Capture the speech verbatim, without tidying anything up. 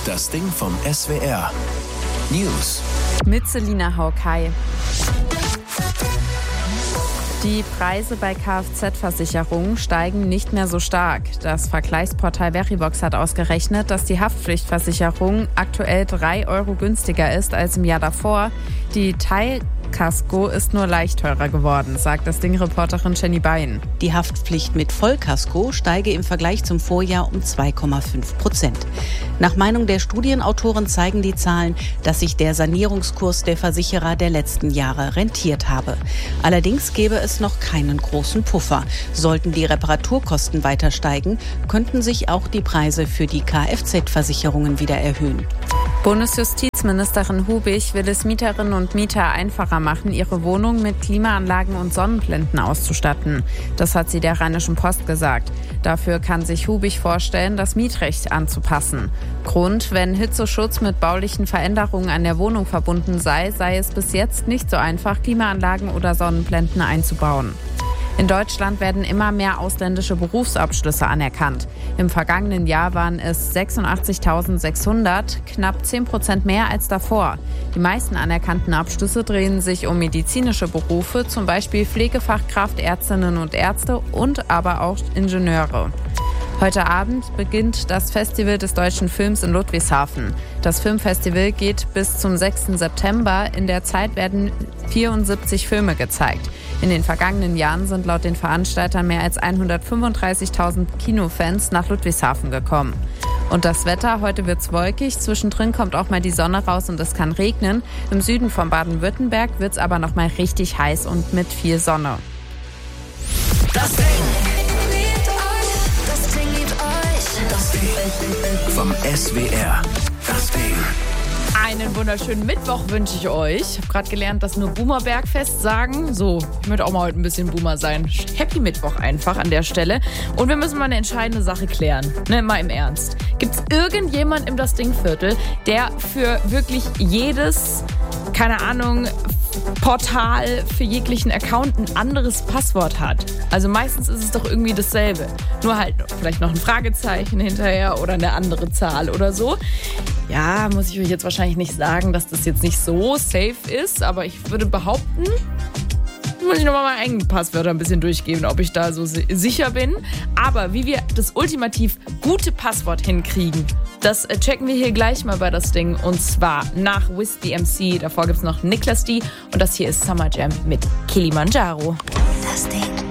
Das Ding vom S W R. News. Mit Selina Haukai. Die Preise bei Kfz-Versicherungen steigen nicht mehr so stark. Das Vergleichsportal Verivox hat ausgerechnet, dass die Haftpflichtversicherung aktuell drei Euro günstiger ist als im Jahr davor. Die Teilkasko ist nur leicht teurer geworden, sagt das Ding-Reporterin Jenny Bein. Die Haftpflicht mit Vollkasko steige im Vergleich zum Vorjahr um zwei Komma fünf Prozent. Nach Meinung der Studienautoren zeigen die Zahlen, dass sich der Sanierungskurs der Versicherer der letzten Jahre rentiert habe. Allerdings gäbe es noch keinen großen Puffer. Sollten die Reparaturkosten weiter steigen, könnten sich auch die Preise für die Kfz-Versicherungen wieder erhöhen. Bundesjustizministerin Hubig will es Mieterinnen und Mieter einfacher machen, ihre Wohnung mit Klimaanlagen und Sonnenblenden auszustatten. Das hat sie der Rheinischen Post gesagt. Dafür kann sich Hubig vorstellen, das Mietrecht anzupassen. Grund, wenn Hitzeschutz mit baulichen Veränderungen an der Wohnung verbunden sei, sei es bis jetzt nicht so einfach, Klimaanlagen oder Sonnenblenden einzubauen. In Deutschland werden immer mehr ausländische Berufsabschlüsse anerkannt. Im vergangenen Jahr waren es sechsundachtzigtausendsechshundert, knapp zehn Prozent mehr als davor. Die meisten anerkannten Abschlüsse drehen sich um medizinische Berufe, zum Beispiel Pflegefachkraft, Ärztinnen und Ärzte und aber auch Ingenieure. Heute Abend beginnt das Festival des deutschen Films in Ludwigshafen. Das Filmfestival geht bis zum sechsten September. In der Zeit werden vierundsiebzig Filme gezeigt. In den vergangenen Jahren sind laut den Veranstaltern mehr als hundertfünfunddreißigtausend Kinofans nach Ludwigshafen gekommen. Und das Wetter, heute wird's wolkig, zwischendrin kommt auch mal die Sonne raus und es kann regnen. Im Süden von Baden-Württemberg wird's aber noch mal richtig heiß und mit viel Sonne. Das Ding. Das Ding vom S W R. Das Ding. Einen wunderschönen Mittwoch wünsche ich euch. Ich habe gerade gelernt, dass nur Boomer-Bergfest sagen. So, ich möchte auch mal heute ein bisschen Boomer sein. Happy Mittwoch einfach an der Stelle. Und wir müssen mal eine entscheidende Sache klären. Ne, mal im Ernst. Gibt es irgendjemand im Das Ding-Viertel, der für wirklich jedes, keine Ahnung, Portal für jeglichen Account ein anderes Passwort hat? Also meistens ist es doch irgendwie dasselbe. Nur halt vielleicht noch ein Fragezeichen hinterher oder eine andere Zahl oder so. Ja, muss ich euch jetzt wahrscheinlich nicht sagen, dass das jetzt nicht so safe ist, aber ich würde behaupten, muss ich nochmal meine eigenen Passwörter ein bisschen durchgeben, ob ich da so sicher bin. Aber wie wir das ultimativ gute Passwort hinkriegen, das checken wir hier gleich mal bei Das Ding. Und zwar nach Wiz the M C. Davor gibt es noch Niklas D. Und das hier ist Summer Jam mit Kilimanjaro. Das Ding.